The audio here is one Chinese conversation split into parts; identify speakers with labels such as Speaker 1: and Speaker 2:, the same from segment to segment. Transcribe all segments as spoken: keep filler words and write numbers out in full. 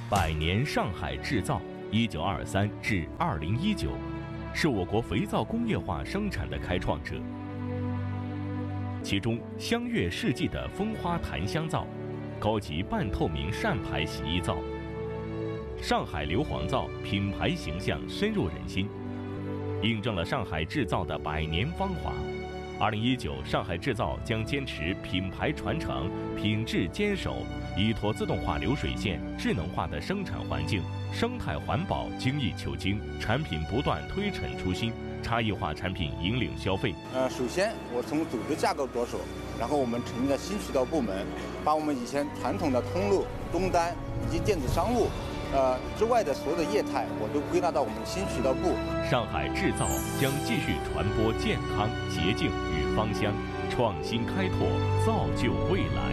Speaker 1: 百年上海制造（一九二三至二零一九）是我国肥皂工业化生产的开创者。其中，香悦世纪的风花檀香皂、高级半透明扇牌洗衣皂、上海硫磺皂品牌形象深入人心，印证了上海制造的百年芳华。二零一九，上海制造将坚持品牌传承、品质坚守，依托自动化流水线、智能化的生产环境、生态环保精益求精，产品不断推陈出新，差异化产品引领消费。
Speaker 2: 呃，首先我从组织架构着手，然后我们成立了新渠道部门，把我们以前传统的通路、终端以及电子商务。呃之外的所有的业态，我都归纳到我们新渠道部。
Speaker 1: 上海制造将继续传播健康、洁净与芳香，创新开拓，造就未来。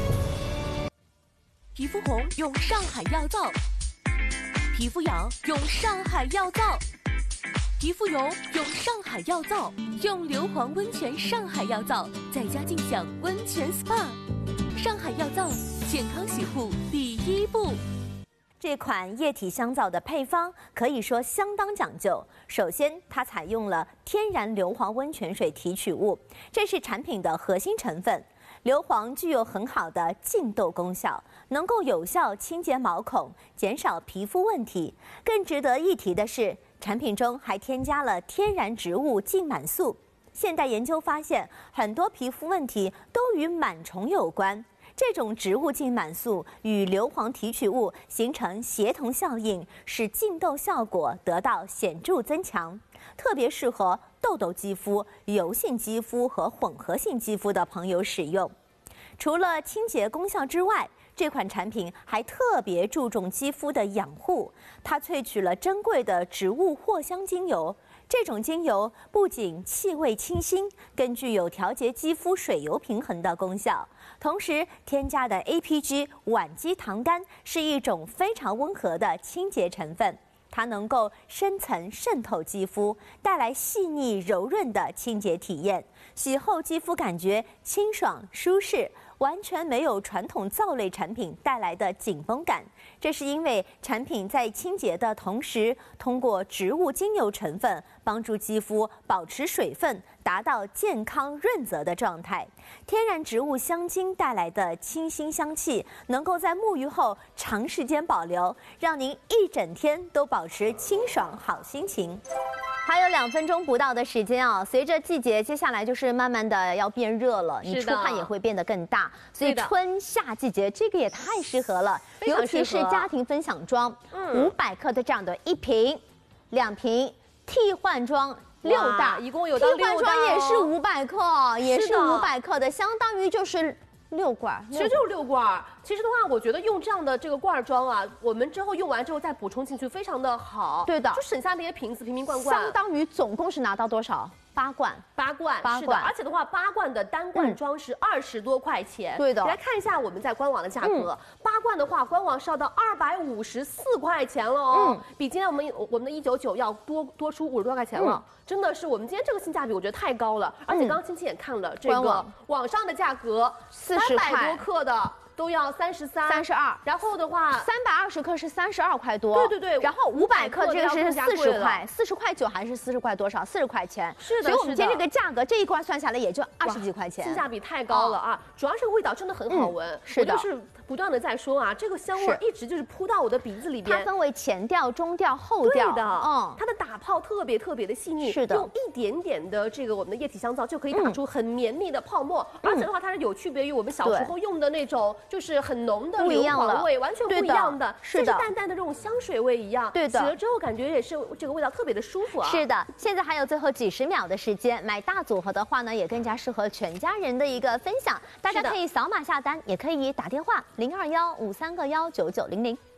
Speaker 3: 皮肤红用上海药皂，皮肤痒用上海药皂，皮肤油用上海药皂，用硫磺温泉上海药皂，在家尽享温泉 S P A。上海药皂，健康洗护第一步。
Speaker 4: 这款液体香皂的配方可以说相当讲究。首先，它采用了天然硫磺温泉水提取物，这是产品的核心成分。硫磺具有很好的净痘功效，能够有效清洁毛孔，减少皮肤问题。更值得一提的是，产品中还添加了天然植物净螨素。现代研究发现，很多皮肤问题都与螨虫有关。这种植物净螨素与硫磺提取物形成协同效应，使净痘效果得到显著增强，特别适合痘痘肌肤、油性肌肤和混合性肌肤的朋友使用。除了清洁功效之外，这款产品还特别注重肌肤的养护，它萃取了珍贵的植物藿香精油。这种精油不仅气味清新，更具有调节肌肤水油平衡的功效。同时，添加的 A P G 烷基糖苷是一种非常温和的清洁成分，它能够深层渗透肌肤，带来细腻柔润的清洁体验。洗后肌肤感觉清爽舒适，完全没有传统皂类产品带来的紧绷感。这是因为产品在清洁的同时，通过植物精油成分帮助肌肤保持水分，达到健康润泽的状态。天然植物香精带来的清新香气，能够在沐浴后长时间保留，让您一整天都保持清爽好心情。还有两分钟不到的时间啊！随着季节，接下来就是慢慢的要变热了，你出汗也会变得更大，所以春夏季节这个也太适合了，尤其是家庭分享装，五百克的这样的一瓶、两瓶替换装。六大，
Speaker 5: 一共有到六大、哦、
Speaker 4: 替换装也是五百克，也是五百克的，相当于就是六罐，
Speaker 5: 其实就是六罐。其实的话，我觉得用这样的这个罐装啊，我们之后用完之后再补充进去，非常的好。
Speaker 4: 对的，
Speaker 5: 就省下那些瓶子瓶瓶罐罐，
Speaker 4: 相当于总共是拿到多少？八罐，
Speaker 5: 八罐，
Speaker 4: 八罐，
Speaker 5: 而且的话，八罐的单罐装是二十多块钱。
Speaker 4: 对的，
Speaker 5: 来看一下我们在官网的价格，八罐的话，官网是要到二百五十四块钱了哦，嗯，比今天我们我们的一九九要多多出五十多块钱了，真的是我们今天这个性价比，我觉得太高了。而且刚刚青青也看了这个网上的价格，三百多克的。都要三十三、三
Speaker 4: 十二，
Speaker 5: 然后的话，
Speaker 4: 三百二十克是三十二块多，
Speaker 5: 对对对，
Speaker 4: 然后五百克这个是四十块，四十块九还是四十块多少？四十块钱，
Speaker 5: 是的，
Speaker 4: 所以我们今天这个价格这一罐算下来也就二十几块钱，
Speaker 5: 性价比太高了啊！主要是味道真的很好闻，
Speaker 4: 是的，
Speaker 5: 我就是不断的在说啊，这个香味一直就是扑到我的鼻子里边。
Speaker 4: 它分为前调、中调、后调
Speaker 5: 的，嗯，它的打泡特别特别的细腻，
Speaker 4: 是的，
Speaker 5: 用一点点的这个我们的液体香皂就可以打出很绵密的泡沫，而且的话它是有区别于我们小时候用的那种就是很浓的硫磺味，完全不一样的，
Speaker 4: 是的，
Speaker 5: 就是淡淡的这种香水味一样。
Speaker 4: 对的，
Speaker 5: 洗了之后感觉也是这个味道特别的舒服啊。
Speaker 4: 是的，现在还有最后几十秒的时间，买大组合的话呢，也更加适合全家人的一个分享。大家可以扫码下单，也可以打电话零二幺五三个幺九九零零。